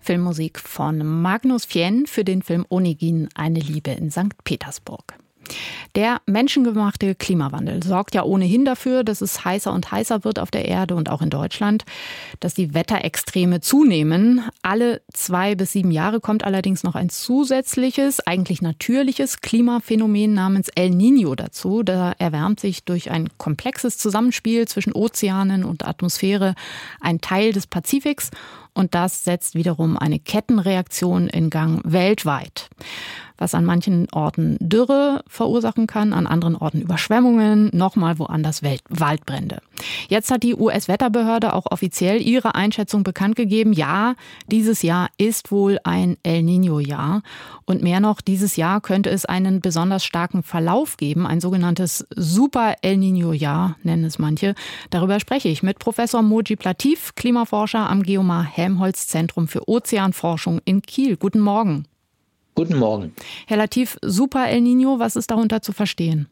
Filmmusik von Magnus Fjen für den Film Onegin, eine Liebe in St. Petersburg. Der menschengemachte Klimawandel sorgt ja ohnehin dafür, dass es heißer und heißer wird auf der Erde und auch in Deutschland, dass die Wetterextreme zunehmen. Alle 2 bis 7 Jahre kommt allerdings noch ein zusätzliches, eigentlich natürliches Klimaphänomen namens El Niño dazu. Da erwärmt sich durch ein komplexes Zusammenspiel zwischen Ozeanen und Atmosphäre ein Teil des Pazifiks und das setzt wiederum eine Kettenreaktion in Gang weltweit, was an manchen Orten Dürre verursachen kann, an anderen Orten Überschwemmungen, nochmal woanders Waldbrände. Jetzt hat die US-Wetterbehörde auch offiziell ihre Einschätzung bekannt gegeben. Ja, dieses Jahr ist wohl ein El Niño-Jahr. Und mehr noch, dieses Jahr könnte es einen besonders starken Verlauf geben, ein sogenanntes Super-El Niño-Jahr, nennen es manche. Darüber spreche ich mit Professor Mojib Latif, Klimaforscher am Geomar-Helmholtz-Zentrum für Ozeanforschung in Kiel. Guten Morgen. Guten Morgen. Herr Latif, Super El Niño, was ist darunter zu verstehen?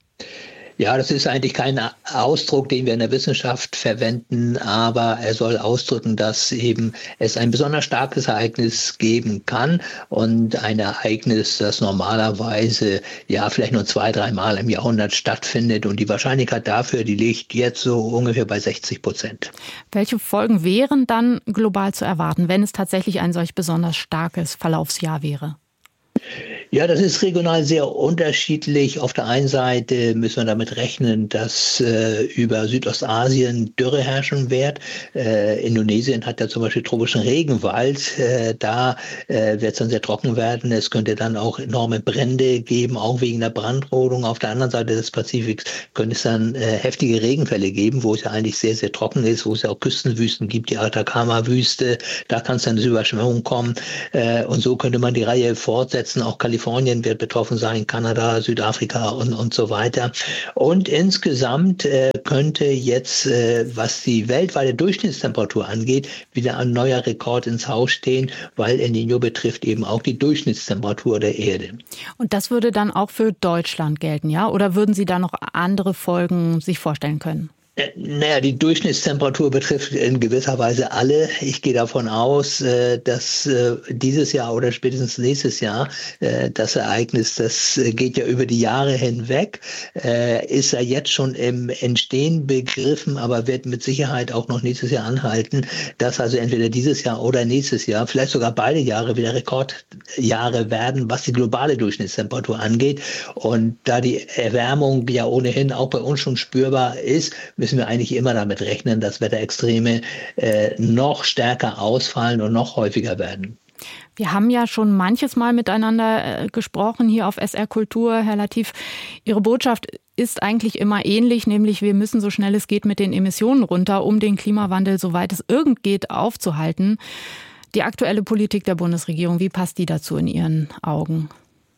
Ja, das ist eigentlich kein Ausdruck, den wir in der Wissenschaft verwenden, aber er soll ausdrücken, dass eben es ein besonders starkes Ereignis geben kann und ein Ereignis, das normalerweise ja vielleicht nur 2-3 Mal im Jahrhundert stattfindet und die Wahrscheinlichkeit dafür, die liegt jetzt so ungefähr bei 60%. Welche Folgen wären dann global zu erwarten, wenn es tatsächlich ein solch besonders starkes Verlaufsjahr wäre? Ja, das ist regional sehr unterschiedlich. Auf der einen Seite müssen wir damit rechnen, dass über Südostasien Dürre herrschen wird. Indonesien hat ja zum Beispiel tropischen Regenwald. Da wird es dann sehr trocken werden. Es könnte dann auch enorme Brände geben, auch wegen der Brandrodung. Auf der anderen Seite des Pazifiks könnte es dann heftige Regenfälle geben, wo es ja eigentlich sehr, sehr trocken ist, wo es ja auch Küstenwüsten gibt, die Atacama-Wüste. Da kann es dann zu Überschwemmungen kommen. Und so könnte man die Reihe fortsetzen. Auch Kalifornien wird betroffen sein, Kanada, Südafrika und so weiter. Und insgesamt könnte jetzt, was die weltweite Durchschnittstemperatur angeht, wieder ein neuer Rekord ins Haus stehen, weil El Niño betrifft eben auch die Durchschnittstemperatur der Erde. Und das würde dann auch für Deutschland gelten, ja? Oder würden Sie da noch andere Folgen sich vorstellen können? Naja, die Durchschnittstemperatur betrifft in gewisser Weise alle. Ich gehe davon aus, dass dieses Jahr oder spätestens nächstes Jahr das Ereignis, das geht ja über die Jahre hinweg, ist ja jetzt schon im Entstehen begriffen, aber wird mit Sicherheit auch noch nächstes Jahr anhalten, dass also entweder dieses Jahr oder nächstes Jahr, vielleicht sogar beide Jahre wieder Rekordjahre werden, was die globale Durchschnittstemperatur angeht. Und da die Erwärmung ja ohnehin auch bei uns schon spürbar ist, müssen wir eigentlich immer damit rechnen, dass Wetterextreme noch stärker ausfallen und noch häufiger werden. Wir haben ja schon manches Mal miteinander gesprochen hier auf SR Kultur, Herr Latif. Ihre Botschaft ist eigentlich immer ähnlich, nämlich wir müssen so schnell es geht mit den Emissionen runter, um den Klimawandel, soweit es irgend geht, aufzuhalten. Die aktuelle Politik der Bundesregierung, wie passt die dazu in Ihren Augen?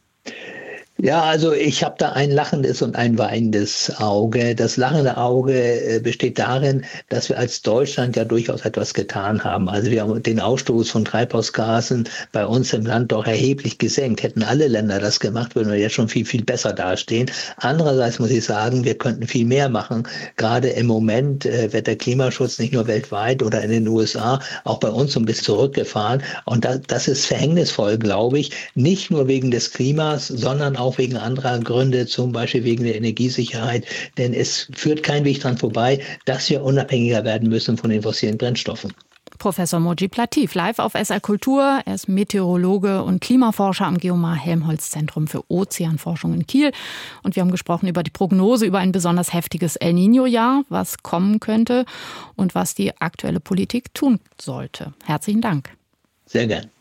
Ja, also ich habe da ein lachendes und ein weinendes Auge. Das lachende Auge besteht darin, dass wir als Deutschland ja durchaus etwas getan haben. Also wir haben den Ausstoß von Treibhausgasen bei uns im Land doch erheblich gesenkt. Hätten alle Länder das gemacht, würden wir jetzt schon viel, viel besser dastehen. Andererseits muss ich sagen, wir könnten viel mehr machen. Gerade im Moment wird der Klimaschutz nicht nur weltweit oder in den USA, auch bei uns so ein bisschen zurückgefahren. Und das ist verhängnisvoll, glaube ich. Nicht nur wegen des Klimas, sondern auch wegen anderer Gründe, zum Beispiel wegen der Energiesicherheit. Denn es führt kein Weg dran vorbei, dass wir unabhängiger werden müssen von den fossilen Brennstoffen. Professor Mojib Latif, live auf SR Kultur. Er ist Meteorologe und Klimaforscher am Geomar-Helmholtz-Zentrum für Ozeanforschung in Kiel. Und wir haben gesprochen über die Prognose über ein besonders heftiges El Niño-Jahr, was kommen könnte und was die aktuelle Politik tun sollte. Herzlichen Dank. Sehr gern.